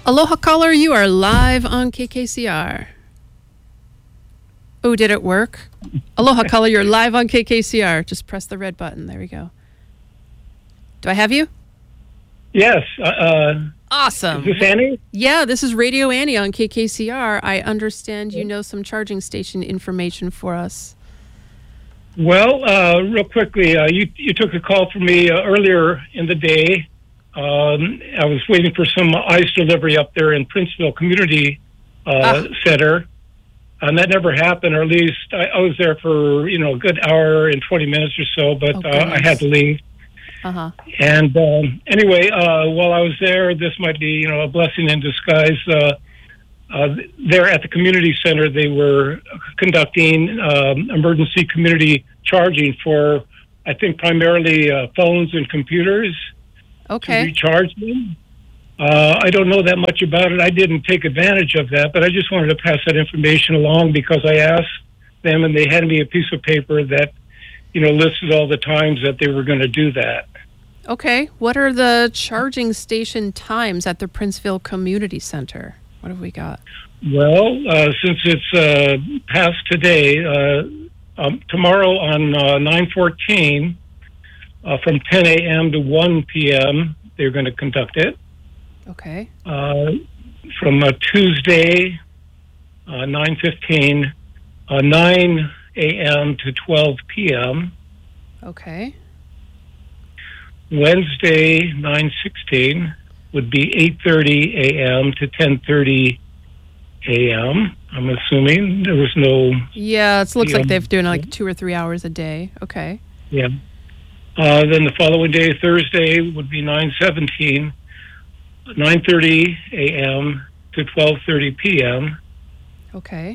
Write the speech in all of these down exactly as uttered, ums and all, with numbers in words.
Aloha caller, you are live on K K C R. Oh, did it work? Aloha caller, you're live on K K C R. Just press the red button. There we go. Do I have you? Yes. Uh, awesome. Is this Annie? Yeah, this is Radio Annie on K K C R. I understand you know some charging station information for us. Well, uh, real quickly, uh, you you took a call from me uh, earlier in the day. Um, I was waiting for some ice delivery up there in Princeville Community uh, Ah. Center, and that never happened. Or at least I, I was there for you know a good hour and twenty minutes or so, but Oh, uh, I goodness. had to leave. Uh-huh. And um, anyway, uh, while I was there, this might be you know a blessing in disguise. Uh, uh, there at the community center, they were conducting um, emergency community charging for, I think, primarily uh, phones and computers. To Okay. recharge them. Uh, I don't know that much about it. I didn't take advantage of that, but I just wanted to pass that information along because I asked them and they handed me a piece of paper that, you know, listed all the times that they were going to do that. Okay. What are the charging station times at the Princeville Community Center? What have we got? Well, uh, since it's uh, past today, uh, um, tomorrow on uh, nine fourteen, uh, from ten a.m. to one p.m., they're going to conduct it. Okay. Uh, from uh, Tuesday, uh, nine fifteen, uh, nine a.m. to twelve p.m. Okay. Wednesday, nine sixteen, would be eight thirty a.m. to ten thirty a.m. I'm assuming there was no, Yeah, it looks Yeah. like they're doing like two or three hours a day. Okay. yeah. Uh, then the following day, Thursday, would be nine seventeen, nine thirty a.m. to twelve thirty p.m. Okay.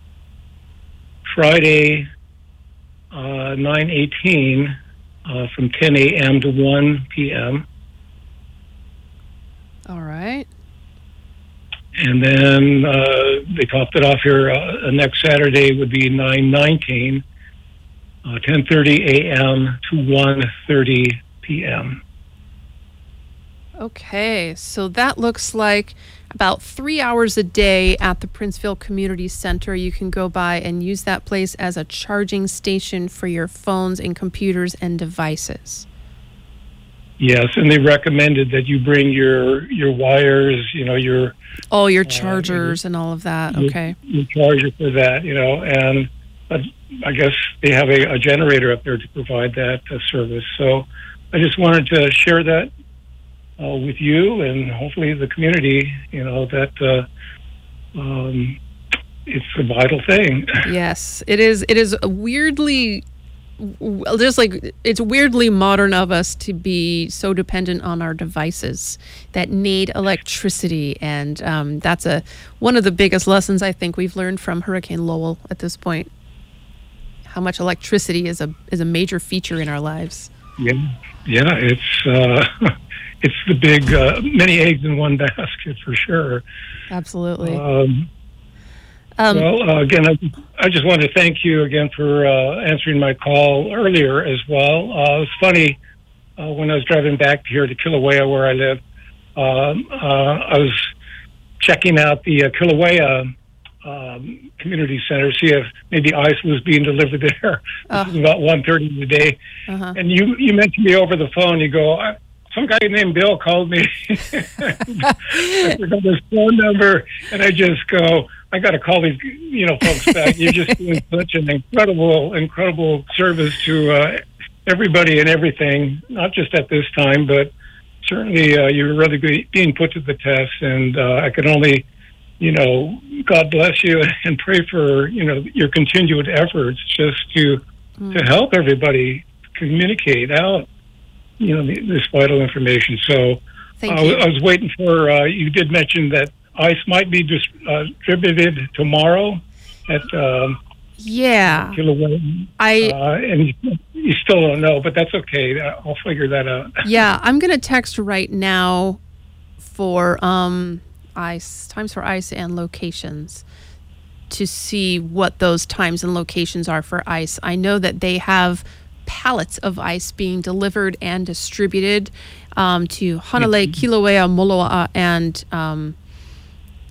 Friday, uh, nine eighteen, uh, from ten a.m. to one p.m. All right. And then uh, they topped it off here. Uh, next Saturday would be nine nineteen, uh, ten thirty a.m. to one thirty p.m. Okay, so that looks like about three hours a day at the Princeville Community Center. You can go by and use that place as a charging station for your phones and computers and devices. Yes, and they recommended that you bring your your wires, you know, your All your Uh, chargers and all of that. your- Okay. your charger for that, you know, and but I guess they have a, a generator up there to provide that uh, service. So I just wanted to share that uh, with you and hopefully the community, you know, that uh, um, it's a vital thing. Yes, it is. It is weirdly, w- just like it's weirdly modern of us to be so dependent on our devices that need electricity, and um, that's a one of the biggest lessons I think we've learned from Hurricane Lowell at this point. How much electricity is a is a major feature in our lives. Yeah, yeah, it's uh, it's the big uh, many eggs in one basket for sure. Absolutely. Um, Um, Well, uh, again, I, I just want to thank you again for uh, answering my call earlier as well. Uh, it was funny uh, when I was driving back here to Kilauea, where I live. Um, uh, I was checking out the uh, Kilauea um, Community Center, see if maybe ice was being delivered there. Oh. This is about one thirty in the day, uh-huh. and you you mentioned me over the phone. You go, I, some guy named Bill called me. I forgot his phone number, and I just go, I got to call these, you know, folks back. You're just doing such an incredible, incredible service to uh, everybody and everything, not just at this time, but certainly uh, you're really be- being put to the test. And uh, I can only, you know, God bless you and pray for, you know, your continued efforts just to Mm. to help everybody communicate out, you know, this vital information. So Thank uh, you. I was waiting for, uh, you did mention that ice might be dis- uh, distributed tomorrow at um, Yeah. Kilauea, I uh, and you, you still don't know, but that's okay. I'll figure that out. yeah, I'm going to text right now for um ice, times for ice and locations to see what those times and locations are for ice. I know that they have pallets of ice being delivered and distributed um, to Hanalei, Kilauea, Moloa'a, and um,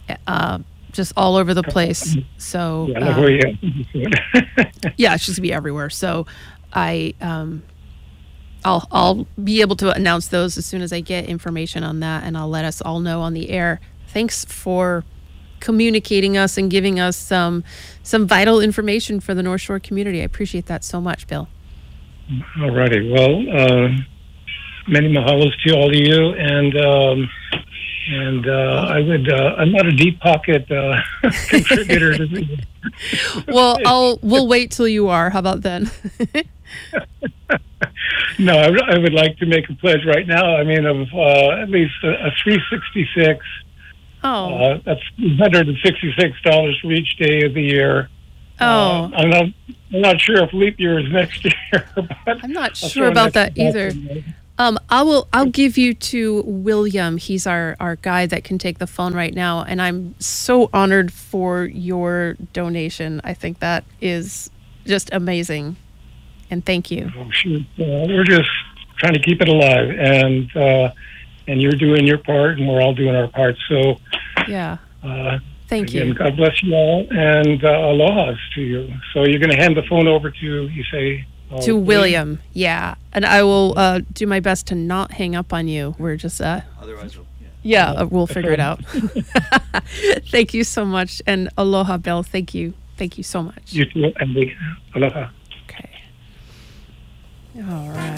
uh, just all over the place. So Yeah, um, oh, yeah. yeah, she's gonna be everywhere. So I um, I'll I'll be able to announce those as soon as I get information on that, and I'll let us all know on the air. Thanks for communicating us and giving us some some vital information for the North Shore community. I appreciate that so much, Bill. All righty. Well, uh, many mahalos to all of you, and um, and uh, I would. Uh, I'm not a deep pocket uh, contributor to this. Well, I'll we'll wait till you are. How about then? No, I, I would like to make a pledge right now. I mean, of uh, at least a, a three sixty-six. Oh, Uh, that's one hundred sixty-six dollars for each day of the year. oh, Uh, I'm not. I'm not sure if leap year is next year. But I'm not I'll sure throw an about that extra either. buck in there. Um, I will. I'll give you to William. He's our our guy that can take the phone right now, and I'm so honored for your donation. I think that is just amazing, and thank you. Oh, shoot. Uh, we're just trying to keep it alive, and uh, and you're doing your part, and we're all doing our part. So, Yeah, uh, thank again, you. God bless you all, and uh, aloha's to you. So you're going to hand the phone over to, you say, uh, To William, yeah, and I will uh, do my best to not hang up on you. We're just uh, Otherwise, we'll, yeah. yeah, uh, we'll figure it out. Thank you so much, and aloha, Bill. Thank you, thank you so much. You too, and we, aloha. Okay. All right.